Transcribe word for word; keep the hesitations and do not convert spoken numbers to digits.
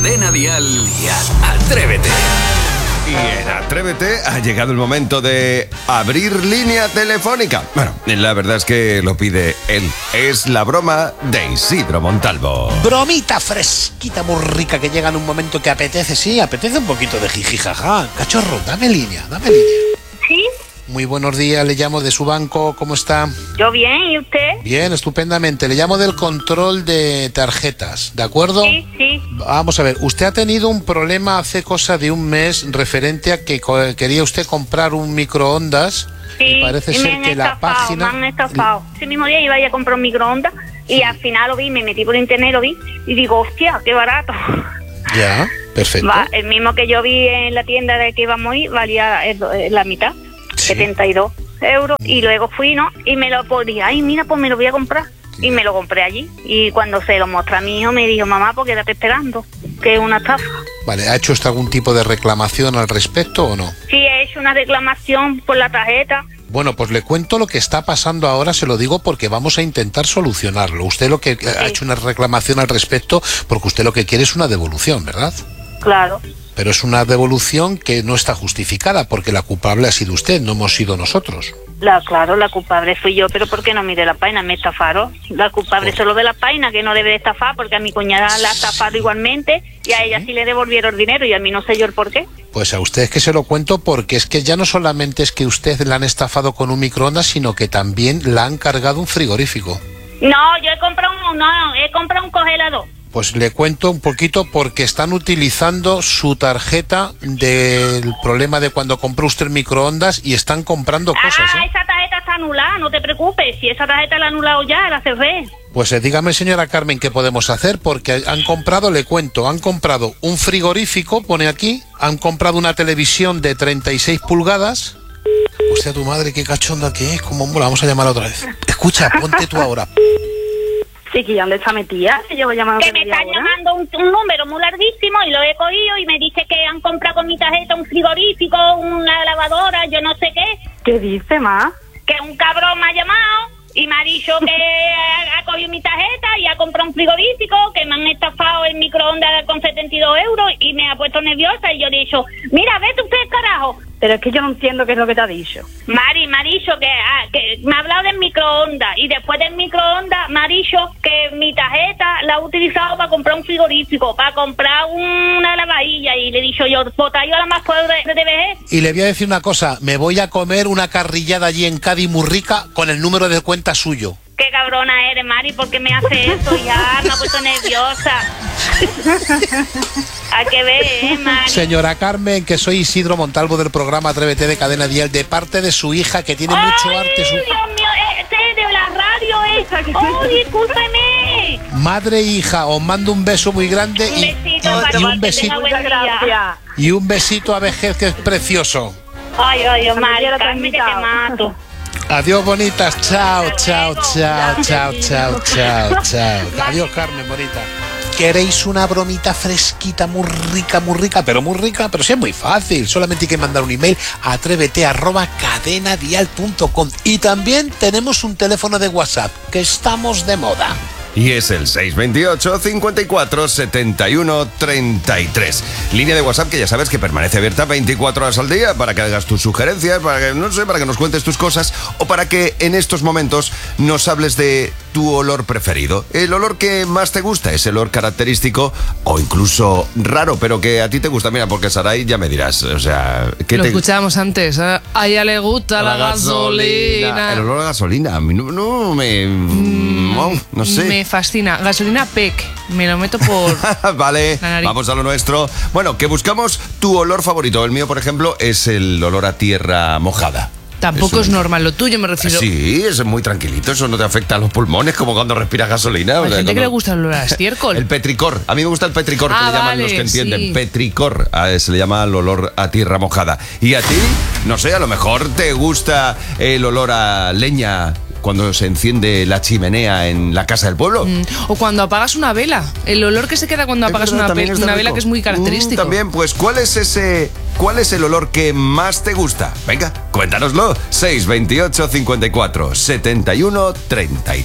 Cadena Dial y Atrévete. Y en Atrévete ha llegado el momento de abrir línea telefónica. Bueno, la verdad es que lo pide él. Es la broma de Isidro Montalvo. Bromita fresquita, muy rica, que llega en un momento que apetece. Sí, apetece un poquito de jijijaja. Cachorro, dame línea, dame línea. ¿Sí? Muy buenos días, le llamo de su banco. ¿Cómo está? Yo bien, ¿y usted? Bien, estupendamente. Le llamo del control de tarjetas, ¿de acuerdo? Sí, sí. Vamos a ver, usted ha tenido un problema hace cosa de un mes referente a que co- quería usted comprar un microondas. Sí, y parece y ser me han que la estafado, página... me han estafado. Ese mismo día iba a ir a comprar un microondas y al final lo vi, me metí por internet, lo vi y digo, hostia, qué barato. Ya, perfecto. Va, el mismo que yo vi en la tienda de que íbamos a ir valía eh, eh, la mitad, Sí. setenta y dos euros. Y luego fui, ¿no? Y me lo podía, ay, mira, pues me lo voy a comprar. Y me lo compré allí. Y cuando se lo mostré a mi hijo, me dijo, mamá, pues quédate esperando, que es una estafa. Vale, ¿ha hecho usted algún tipo de reclamación al respecto o no? Sí, he hecho una reclamación por la tarjeta. Bueno, pues le cuento lo que está pasando ahora, se lo digo porque vamos a intentar solucionarlo. Usted lo que sí. ha hecho una reclamación al respecto porque usted lo que quiere es una devolución, ¿verdad? Claro. Pero es una devolución que no está justificada porque la culpable ha sido usted, no hemos sido nosotros. La, claro, la culpable fui yo, pero ¿por qué no mire la página? Me estafaron. La culpable Pues- solo de la página, que no debe de estafar, porque a mi cuñada la estafaron igualmente y a ella sí le devolvieron el dinero y a mí no sé yo el por qué. Pues a usted es que se lo cuento porque es que ya no solamente es que usted la han estafado con un microondas, sino que también la han cargado un frigorífico. No, yo he comprado un, no, he comprado un congelador. Pues le cuento un poquito porque están utilizando su tarjeta del problema de cuando compró usted el microondas y están comprando cosas, Ah, ¿eh? esa tarjeta está anulada, no te preocupes. Si esa tarjeta la he anulado ya, la cerré. Pues eh, dígame, señora Carmen, ¿qué podemos hacer? Porque han comprado, le cuento, han comprado un frigorífico, pone aquí, han comprado una televisión de treinta y seis pulgadas. Hostia, tu madre, qué cachonda que es, ¿cómo mola? Vamos a llamarla otra vez. Escucha, ponte tú ahora. Sí, que ya dónde está metida, que llevo llamando Que me media están hora. llamando un, un número muy larguísimo y lo he cogido y me dice que han comprado con mi tarjeta un frigorífico, una lavadora, yo no sé qué. ¿Qué dice, ma? Que un cabrón me ha llamado y me ha dicho que ha, ha cogido mi tarjeta y ha comprado un frigorífico, que me han estafado el microondas con setenta y dos euros y me ha puesto nerviosa y yo le he dicho, mira, vete usted, carajo. Pero es que yo no entiendo qué es lo que te ha dicho. Mari, me ha dicho que, ah, que me ha hablado del microondas y después del microondas me ha dicho que mi tarjeta la ha utilizado para comprar un frigorífico, para comprar una lavavajilla y le he dicho yo, bota yo a la más pobre de D B G. Y le voy a decir una cosa, me voy a comer una carrillada allí en Cádiz muy rica con el número de cuenta suyo. Qué cabrona eres, Mari, ¿por qué me hace eso? Ya me ha puesto nerviosa. Hay que ver, ¿eh, Mari? Señora Carmen, que soy Isidro Montalvo del programa Atrévete de Cadena Dial, de parte de su hija que tiene mucho ¡Ay, arte. Su... Dios mío! ¡Este es de la radio esa! ¡Oh, discúlpeme! Madre e hija, os mando un beso muy grande Un y, besito, y- para y que un besito tenga buen Muchas día. gracias. y un besito a vejez que es precioso. Ay, ay, Dios, Cuando Mari, quiera te Carmen, que te invitado. mato. Adiós, bonitas. Chao, Hasta chao, luego. chao, chao, Gracias, chao, chao, chao. Adiós, Carmen, bonita. ¿Queréis una bromita fresquita, muy rica, muy rica, pero muy rica? Pero sí es muy fácil. Solamente hay que mandar un email a atrévete arroba cadenadial punto com. Y también tenemos un teléfono de WhatsApp, que estamos de moda. Y es el seis veintiocho, cincuenta y cuatro, setenta y uno, treinta y tres. Línea de WhatsApp que ya sabes que permanece abierta veinticuatro horas al día para que hagas tus sugerencias, para que, no sé, para que nos cuentes tus cosas o para que en estos momentos nos hables de tu olor preferido. El olor que más te gusta, ese olor característico o incluso raro, pero que a ti te gusta. Mira, porque Saray ya me dirás, o sea... ¿qué Lo te... escuchábamos antes. ¿eh? A ella le gusta la, gasolina. El olor a gasolina, a mí no, no me... no, no sé. Me fascina. Gasolina P E C. Me lo meto por... Vale, la nariz. vamos a lo nuestro. Bueno, que buscamos tu olor favorito. El mío, por ejemplo, es el olor a tierra mojada. Tampoco es, un- normal, lo tuyo me refiero. Sí, es muy tranquilito, eso no te afecta a los pulmones como cuando respiras gasolina. O Hay sea, gente que cuando- le gusta el olor a estiércol. El petricor, a mí me gusta el petricor, Ah, que le llaman vale, los que entienden. sí. Petricor, a- se le llama el olor a tierra mojada. ¿Y a ti? No sé, a lo mejor te gusta el olor a leña cuando se enciende la chimenea en la casa del pueblo. Mm, O cuando apagas una vela. El olor que se queda cuando Es apagas verdad, una, también pe- está una rico. vela que es muy característico. Mm, también, pues, ¿cuál es ese... ¿Cuál es el olor que más te gusta? Venga, cuéntanoslo. seis veintiocho, cincuenta y cuatro, setenta y uno, treinta y tres.